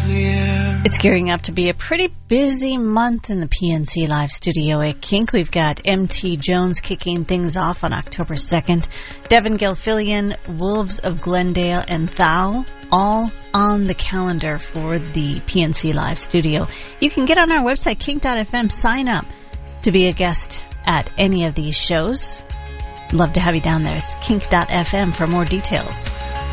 It's gearing up to be a pretty busy month in the PNC Live studio at Kink. We've got MT Jones kicking things off on October 2nd. Devin Gilfillian, Wolves of Glendale, and Thou, all on the calendar for the PNC Live studio. You can get on our website, kink.fm, sign up to be a guest at any of these shows. Love to have you down there. It's kink.fm for more details.